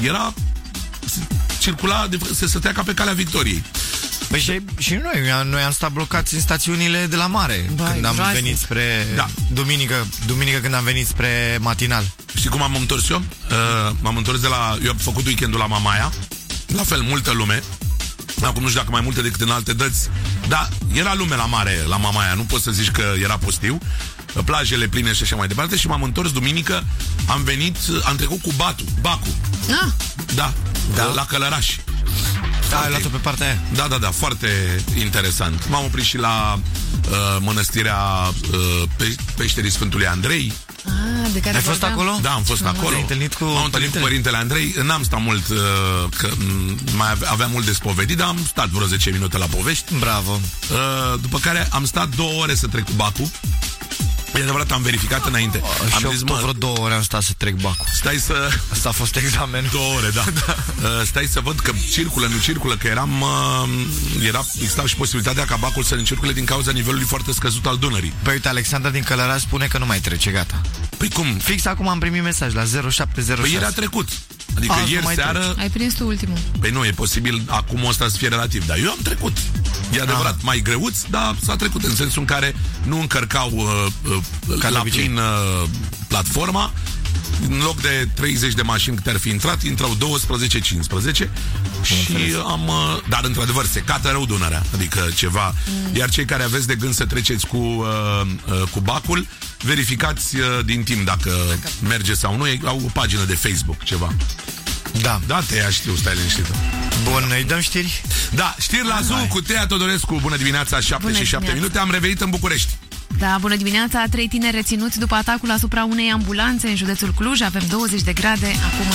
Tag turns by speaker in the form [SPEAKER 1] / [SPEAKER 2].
[SPEAKER 1] era... circula, se stătea ca pe calea Victoriei.
[SPEAKER 2] Păi și noi am stat blocați în stațiunile de la mare. Când am venit spre... Duminică când am venit spre matinal.
[SPEAKER 1] Știi cum am întors eu? M-am întors de la... Eu am făcut weekendul la Mamaia. La fel, multă lume. Acum nu știu dacă mai multe decât în alte dăți. Dar era lume la mare, la Mamaia. Nu poți să zici că era pustiu. Plajele pline și așa mai departe. Și m-am întors duminică. Am trecut cu Bacul. Da, la Călăraș.
[SPEAKER 2] Ai luat-o pe partea aia.
[SPEAKER 1] Da, foarte interesant. M-am oprit și la mănăstirea Peșterii Sfântului Andrei.
[SPEAKER 3] De care
[SPEAKER 2] ai fost acolo?
[SPEAKER 1] Da, am fost acolo. M-am întâlnit cu Părintele Andrei. N-am stat mult, că mai aveam mult de spovedit, dar am stat vreo 10 minute la povești.
[SPEAKER 2] Bravo.
[SPEAKER 1] După care am stat 2 ore să trec cu Bacul. E adevărat, am verificat înainte.
[SPEAKER 2] Și eu tot vreo 2 ore am stat să trec Bacul. Asta a fost examenul.
[SPEAKER 1] 2 ore, da. Stai să văd că nu circulă, că exista și posibilitatea ca Bacul să circule din cauza nivelului foarte scăzut al Dunării.
[SPEAKER 2] Păi uite, Alexandra din Călăraș spune că nu mai trece, gata.
[SPEAKER 1] Păi cum?
[SPEAKER 2] Fix acum am primit mesaj la 0706.
[SPEAKER 1] Păi ieri a trecut. Adică ieri seară...
[SPEAKER 3] Ai prins tu ultimul.
[SPEAKER 1] Păi nu, e posibil acum ăsta să fie relativ. Dar eu am trecut. E adevărat, mai greuț, dar s-a trecut. În sensul în care nu încărcau la plin platforma. În loc de 30 de mașini câte ar fi intrat, intrau 12-15. Și dar într-adevăr se cată rău Dunărea. Adică ceva. Iar cei care aveți de gând să treceți cu Bacul, verificați din timp dacă merge sau nu. Au o pagină de Facebook, ceva. Da, Tea, știu, stai liniștită.
[SPEAKER 2] Bun, îi dăm știri?
[SPEAKER 1] Da, știri la Zoo cu Tea Todorescu. Bună dimineața, 7:07 minute. Am revenit în București.
[SPEAKER 3] Da, bună dimineața. 3 tineri reținuți după atacul asupra unei ambulanțe în județul Cluj. Avem 20 de grade. Acum